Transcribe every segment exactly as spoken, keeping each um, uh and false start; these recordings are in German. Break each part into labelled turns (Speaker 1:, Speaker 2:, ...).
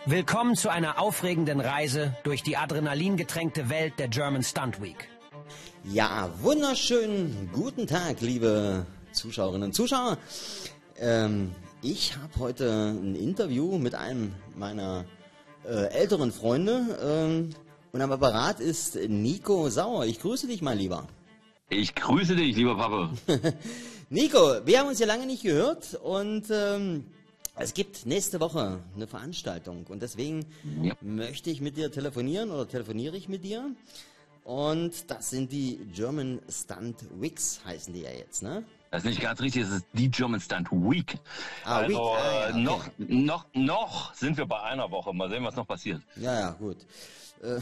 Speaker 1: Willkommen zu einer aufregenden Reise durch die adrenalingetränkte Welt der German Stunt Week.
Speaker 2: Ja, wunderschönen guten Tag, liebe Zuschauerinnen und Zuschauer. Ähm, ich habe heute ein Interview mit einem meiner äh, älteren Freunde ähm, und am Apparat ist Nico Sauer. Ich grüße dich, mein Lieber.
Speaker 3: Ich grüße dich, lieber Papa.
Speaker 2: Nico, wir haben uns ja lange nicht gehört und ähm, es gibt nächste Woche eine Veranstaltung und deswegen ja. möchte ich mit dir telefonieren oder telefoniere ich mit dir. Und das sind die German Stunt Weeks, heißen die ja jetzt, ne?
Speaker 3: Das ist nicht ganz richtig, das ist die German Stunt Week.
Speaker 2: Ah,
Speaker 3: also
Speaker 2: Week. Ah, ja, okay.
Speaker 3: noch, noch, noch sind wir bei einer Woche. Mal sehen, was noch passiert.
Speaker 2: Ja, ja, gut. Äh,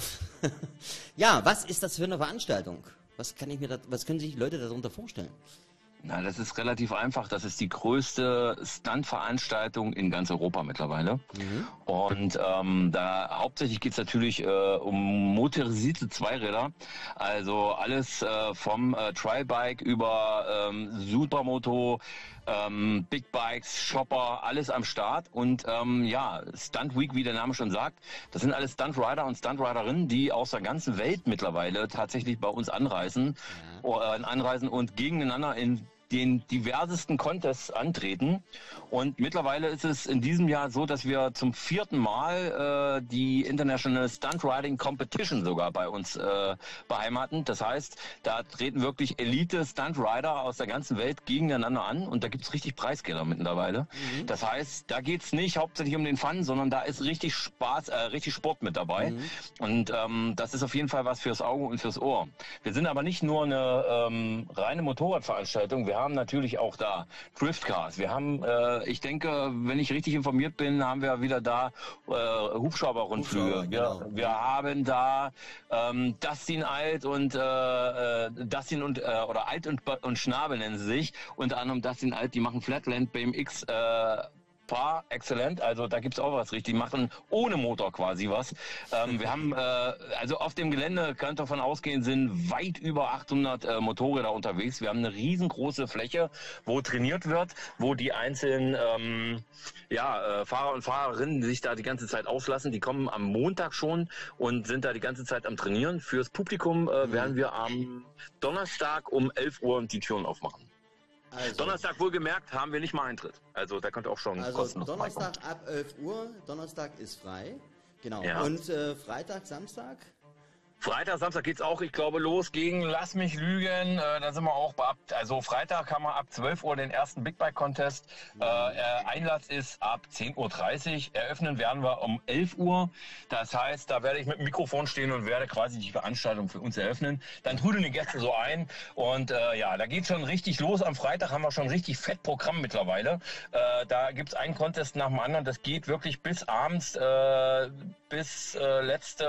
Speaker 2: ja, was ist das für eine Veranstaltung? Was kann ich mir da, was können sich Leute darunter vorstellen?
Speaker 3: Na, das ist relativ einfach. Das ist die größte Stunt-Veranstaltung in ganz Europa mittlerweile. Mhm. Und ähm, da hauptsächlich geht es natürlich äh, um motorisierte Zweiräder. Also alles äh, vom äh, Tri-Bike über ähm, Supermoto, ähm, Big Bikes, Shopper, alles am Start. Und ähm, ja, Stunt Week, wie der Name schon sagt, das sind alles Stunt-Rider und Stunt-Riderinnen, die aus der ganzen Welt mittlerweile tatsächlich bei uns anreisen, ja. äh, anreisen und gegeneinander in den diversesten Contests antreten. Und mittlerweile ist es in diesem Jahr so, dass wir zum vierten Mal äh, die International Stunt Riding Competition sogar bei uns äh, beheimaten. Das heißt, da treten wirklich Elite Stunt Rider aus der ganzen Welt gegeneinander an und da gibt's richtig Preisgelder mittlerweile. Mhm. Das heißt, da geht's nicht hauptsächlich um den Fun, sondern da ist richtig Spaß, äh, richtig Sport mit dabei. Mhm. Und ähm, das ist auf jeden Fall was fürs Auge und fürs Ohr. Wir sind aber nicht nur eine ähm, reine Motorradveranstaltung. Wir Wir haben natürlich auch da Driftcars. Wir haben, äh, ich denke, wenn ich richtig informiert bin, haben wir wieder da äh, Hubschrauber-Rundflüge.
Speaker 2: Hubschrauber, genau.
Speaker 3: wir, wir haben da ähm, Dustin Alt und äh, Dustin und äh, oder Alt und, und Schnabel nennen sie sich. Unter anderem Dustin Alt, die machen Flatland B M X. Äh, Par exzellent, also da gibt's auch was richtig, die machen ohne Motor quasi was. Ähm, wir haben, äh, also auf dem Gelände, könnt ihr davon ausgehen, sind weit über achthundert äh, Motorräder unterwegs. Wir haben eine riesengroße Fläche, wo trainiert wird, wo die einzelnen ähm, ja, äh, Fahrer und Fahrerinnen sich da die ganze Zeit auslassen. Die kommen am Montag schon und sind da die ganze Zeit am Trainieren. Fürs Publikum äh, werden wir am Donnerstag um elf Uhr die Türen aufmachen. Also, Donnerstag wohlgemerkt haben wir nicht mal Eintritt. Also da könnt ihr auch schon
Speaker 2: also
Speaker 3: kostenlos
Speaker 2: Donnerstag ab elf Uhr, Donnerstag ist frei. Genau.
Speaker 3: Ja.
Speaker 2: Und äh, Freitag, Samstag?
Speaker 3: Freitag, Samstag geht's auch, ich glaube, los gegen Lass mich lügen. Äh, da sind wir auch bei ab, also Freitag haben wir ab zwölf Uhr den ersten Big Bike Contest. Äh, Einlass ist ab zehn Uhr dreißig. Eröffnen werden wir um elf Uhr. Das heißt, da werde ich mit dem Mikrofon stehen und werde quasi die Veranstaltung für uns eröffnen. Dann trudeln die Gäste so ein. Und äh, ja, da geht's schon richtig los. Am Freitag haben wir schon richtig fett Programm mittlerweile. Äh, da gibt's einen Contest nach dem anderen. Das geht wirklich bis abends, äh, bis äh, letzte,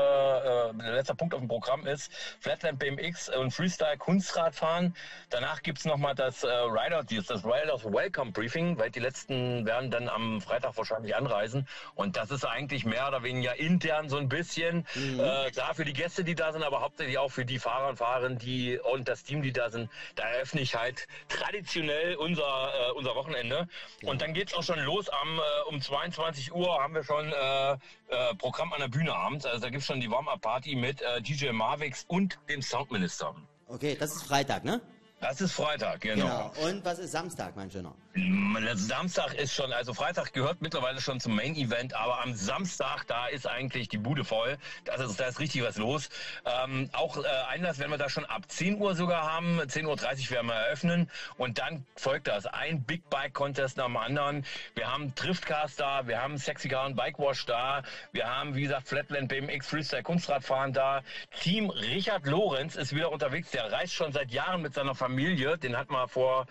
Speaker 3: äh, letzter Punkt auf dem Programm ist Flatland B M X und Freestyle Kunstradfahren. Danach gibt es nochmal das äh, Rider, das Riders Welcome Briefing, weil die letzten werden dann am Freitag wahrscheinlich anreisen. Und das ist eigentlich mehr oder weniger intern so ein bisschen. Mhm. Äh, klar für die Gäste, die da sind, aber hauptsächlich auch für die Fahrer und Fahrerinnen, die und das Team, die da sind. Da eröffne ich halt traditionell unser, äh, unser Wochenende. Ja. Und dann geht es auch schon los. Am, äh, um zweiundzwanzig Uhr haben wir schon äh, äh, Programm an der Bühne abends. Also da gibt es schon die Warm-Up-Party mit äh, D J Marvix und dem Soundminister.
Speaker 2: Okay, das ist Freitag, ne?
Speaker 3: Das ist Freitag, genau.
Speaker 2: Genau. Und was ist Samstag, mein Schöner?
Speaker 3: Samstag ist schon, also Freitag gehört mittlerweile schon zum Main-Event, aber am Samstag, da ist eigentlich die Bude voll. Das ist, da ist richtig was los. Ähm, auch äh, Einlass werden wir da schon ab zehn Uhr sogar haben. zehn Uhr dreißig werden wir eröffnen. Und dann folgt das. Ein Big Bike Contest nach dem anderen. Wir haben Driftcars da, wir haben Sexy Car und Bike Wash da. Wir haben, wie gesagt, Flatland B M X Freestyle Kunstradfahren da. Team Richard Lorenz ist wieder unterwegs. Der reist schon seit Jahren mit seiner Familie. Den hat man vor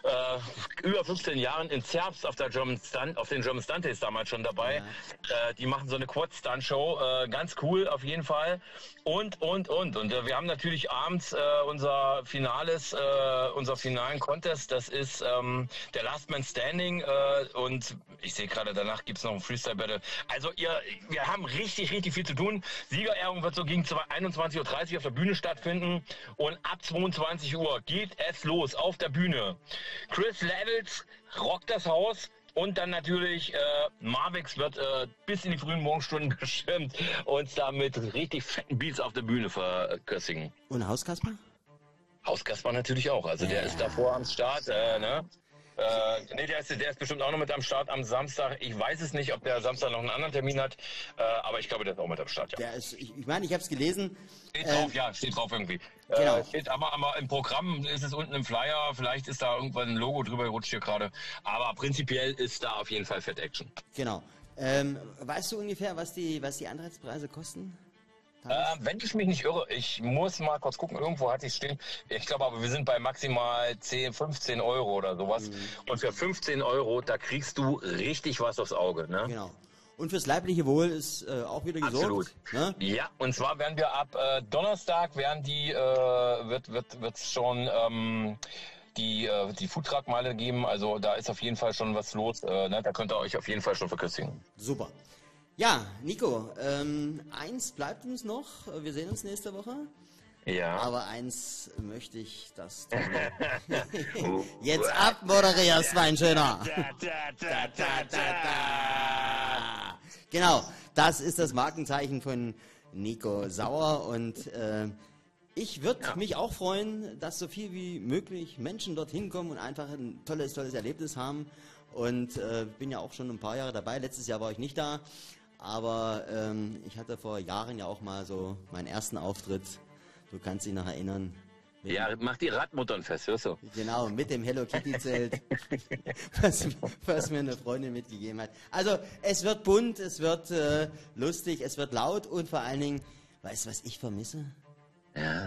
Speaker 3: äh, über fünfzehn Jahren in Zerbst auf der German Stunt, auf den German Stunt Days damals schon dabei. Ja. Äh, die machen so eine Quad-Stunt-Show. Äh, ganz cool auf jeden Fall. Und, und, und. Und äh, wir haben natürlich abends äh, unser Finales, äh, unser finalen Contest. Das ist ähm, der Last Man Standing. Äh, und ich sehe gerade, danach gibt es noch ein Freestyle-Battle. Also ihr, wir haben richtig, richtig viel zu tun. Siegerehrung wird so gegen einundzwanzig Uhr dreißig auf der Bühne stattfinden. Und ab zweiundzwanzig Uhr geht es los auf der Bühne. Chris Levels rockt das Haus. Und dann natürlich, äh, Marwix wird äh, bis in die frühen Morgenstunden bestimmt uns da mit richtig fetten Beats auf der Bühne verköstigen.
Speaker 2: Und Hauskasper?
Speaker 3: Hauskasper natürlich auch, also der
Speaker 2: ja.
Speaker 3: ist davor am Start, äh, ne? Äh, nee, der ist, der ist bestimmt auch noch mit am Start am Samstag. Ich weiß es nicht, ob der Samstag noch einen anderen Termin hat, äh, aber ich glaube, der ist auch mit am Start, ja.
Speaker 2: Der ist, ich, ich meine, ich habe es gelesen.
Speaker 3: Steht
Speaker 2: äh,
Speaker 3: drauf, ja, steht drauf irgendwie.
Speaker 2: Genau.
Speaker 3: Äh, steht aber, aber im Programm ist es unten im Flyer, vielleicht ist da irgendwann ein Logo drüber gerutscht hier gerade, aber prinzipiell ist da auf jeden Fall Fett Action.
Speaker 2: Genau. Ähm, weißt du ungefähr, was die, was die Antrittspreise kosten?
Speaker 3: Äh, wenn ich mich nicht irre, ich muss mal kurz gucken, irgendwo hatte ich stehen. Ich glaube aber, wir sind bei maximal zehn, fünfzehn Euro oder sowas. Mhm. Und für fünfzehn Euro, da kriegst du richtig was aufs Auge, ne?
Speaker 2: Genau. Und fürs leibliche Wohl ist äh, auch wieder gesorgt.
Speaker 3: Absolut.
Speaker 2: Ne?
Speaker 3: Ja, und zwar werden wir ab äh, Donnerstag werden die, äh, wird, wird, wird's schon, ähm, die, äh, die Foodtruck-Meile geben. Also da ist auf jeden Fall schon was los. Äh, ne? Da könnt ihr euch auf jeden Fall schon verköstigen.
Speaker 2: Super. Ja, Nico, ähm, eins bleibt uns noch. Wir sehen uns nächste Woche.
Speaker 3: Ja.
Speaker 2: Aber eins möchte ich, dass du jetzt abmoderierst, mein Schöner. Genau, das ist das Markenzeichen von Nico Sauer und äh, ich würde ja. mich auch freuen, dass so viel wie möglich Menschen dorthin kommen und einfach ein tolles, tolles Erlebnis haben. Und äh, bin ja auch schon ein paar Jahre dabei. Letztes Jahr war ich nicht da, aber ähm, ich hatte vor Jahren ja auch mal so meinen ersten Auftritt. Du kannst dich noch erinnern.
Speaker 3: Ja, mach die Radmuttern fest, hörst du?
Speaker 2: Genau, mit dem Hello Kitty Zelt, was, was mir eine Freundin mitgegeben hat. Also es wird bunt, es wird äh, lustig, es wird laut und vor allen Dingen, weißt du, was ich vermisse?
Speaker 3: Ja.